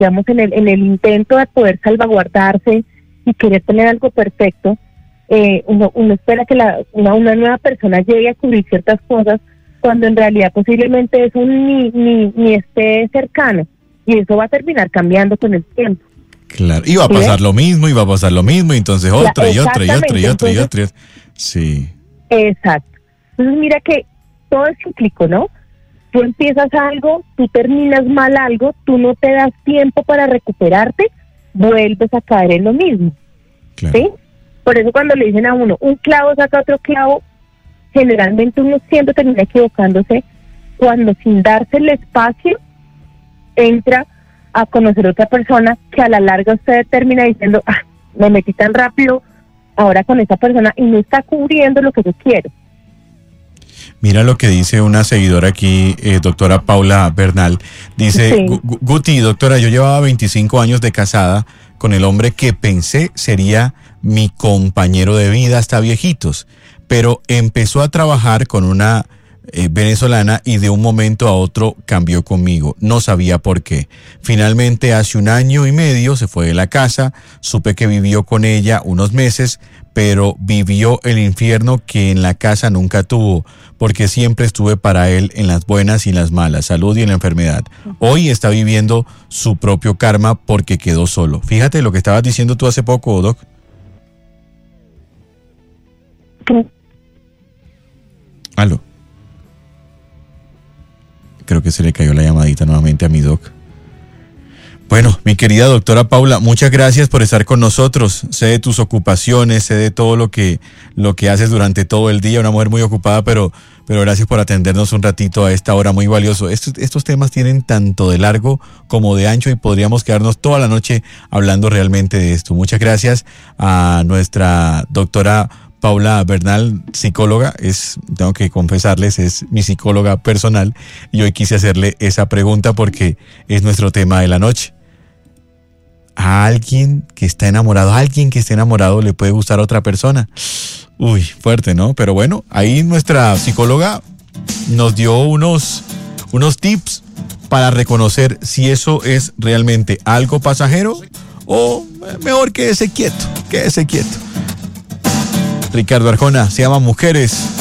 digamos, en el intento de poder salvaguardarse y querer tener algo perfecto, uno espera que una nueva persona llegue a cubrir ciertas cosas cuando en realidad posiblemente eso ni esté cercano, y eso va a terminar cambiando con el tiempo. Claro, y va a pasar lo mismo, y entonces otra, y otra. Sí. Exacto. Entonces mira que todo es cíclico, ¿no? Tú empiezas algo, tú terminas mal algo, tú no te das tiempo para recuperarte, vuelves a caer en lo mismo. Claro. ¿Sí? Por eso cuando le dicen a uno, un clavo saca otro clavo, generalmente uno siempre termina equivocándose cuando, sin darse el espacio, entra a conocer a otra persona que a la larga usted termina diciendo, me metí tan rápido ahora con esa persona y no está cubriendo lo que yo quiero. Mira lo que dice una seguidora aquí, doctora Paula Bernal. Dice, Sí. Guti, doctora, yo llevaba 25 años de casada con el hombre que pensé sería mi compañero de vida hasta viejitos, pero empezó a trabajar con una venezolana y de un momento a otro cambió conmigo. No sabía por qué. Finalmente, hace 1 año y medio se fue de la casa. Supe que vivió con ella unos meses, pero vivió el infierno que en la casa nunca tuvo, porque siempre estuve para él en las buenas y en las malas, salud y en la enfermedad. Hoy está viviendo su propio karma porque quedó solo. Fíjate lo que estabas diciendo tú hace poco, Doc. Aló. Creo que se le cayó la llamadita nuevamente a mi Doc. Bueno, mi querida doctora Paula, muchas gracias por estar con nosotros. Sé de tus ocupaciones, sé de todo lo que haces durante todo el día, una mujer muy ocupada, pero gracias por atendernos un ratito a esta hora, muy valioso. Estos temas tienen tanto de largo como de ancho y podríamos quedarnos toda la noche hablando realmente de esto. Muchas gracias a nuestra doctora Paula Bernal, psicóloga, tengo que confesarles, es mi psicóloga personal, y hoy quise hacerle esa pregunta porque es nuestro tema de la noche. A alguien que esté enamorado le puede gustar a otra persona. Uy, fuerte, ¿no? Pero bueno, ahí nuestra psicóloga nos dio unos tips para reconocer si eso es realmente algo pasajero o mejor quédese quieto. Ricardo Arjona, se llama Mujeres.